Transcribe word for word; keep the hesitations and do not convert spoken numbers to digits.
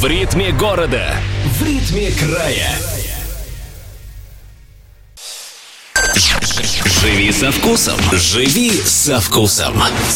В ритме города, в ритме края. Живи со вкусом, живи со вкусом.